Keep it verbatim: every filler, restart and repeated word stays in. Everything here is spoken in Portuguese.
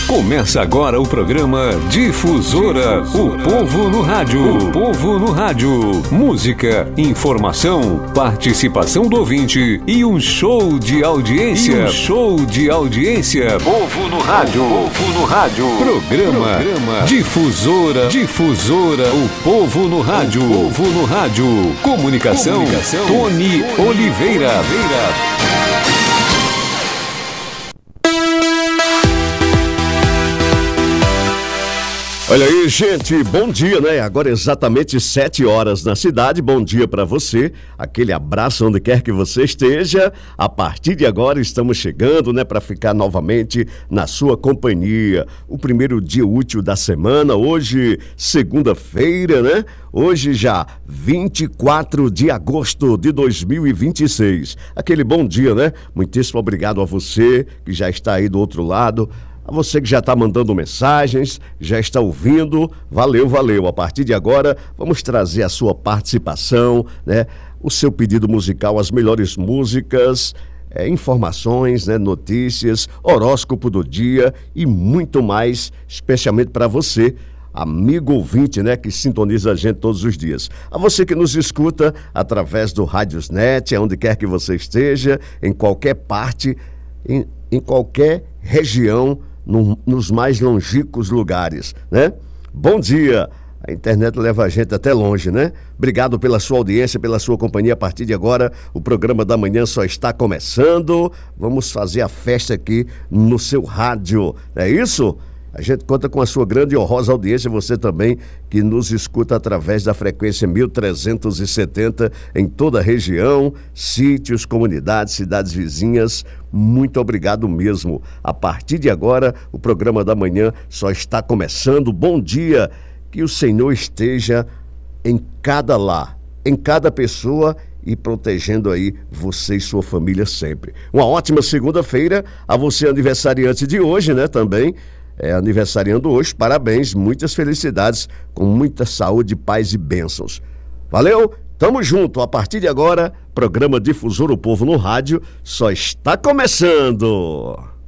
Começa agora o programa Difusora, o povo no rádio. O povo no rádio. Música, informação, participação do ouvinte e um show de audiência. E um show de audiência. Povo no rádio. Povo no rádio. Programa, Programa Difusora. Difusora, o povo no rádio. O povo no rádio. Comunicação, Comunicação Tony Oliveira. Olha aí, gente, bom dia, né? Agora exatamente sete horas na cidade. Bom dia para você. Aquele abraço onde quer que você esteja. A partir de agora estamos chegando, né, para ficar novamente na sua companhia. O primeiro dia útil da semana, hoje, segunda-feira, né? Hoje já vinte e quatro de agosto de dois mil e vinte e seis. Aquele bom dia, né? Muitíssimo obrigado a você que já está aí do outro lado. A você que já está mandando mensagens, já está ouvindo, valeu, valeu. A partir de agora, vamos trazer a sua participação, né? O seu pedido musical, as melhores músicas, é, informações, né? Notícias, horóscopo do dia e muito mais, especialmente para você, amigo ouvinte, né, que sintoniza a gente todos os dias. A você que nos escuta através do Rádiosnet, onde quer que você esteja, em qualquer parte, em, em qualquer região, No, nos mais longínquos lugares, né? Bom dia! A internet leva a gente até longe, né? Obrigado pela sua audiência, pela sua companhia. A partir de agora, o programa da manhã só está começando. Vamos fazer a festa aqui no seu rádio, é isso? A gente conta com a sua grande e honrosa audiência, você também que nos escuta através da frequência mil trezentos e setenta em toda a região, sítios, comunidades, cidades vizinhas. Muito obrigado mesmo. A partir de agora, o programa da manhã só está começando. Bom dia, que o Senhor esteja em cada lar, em cada pessoa e protegendo aí você e sua família sempre. Uma ótima segunda-feira a você aniversariante de hoje, né, também. É aniversariando hoje, parabéns, muitas felicidades, com muita saúde, paz e bênçãos. Valeu? Tamo junto. A partir de agora, programa Difusora, o povo no rádio, só está começando.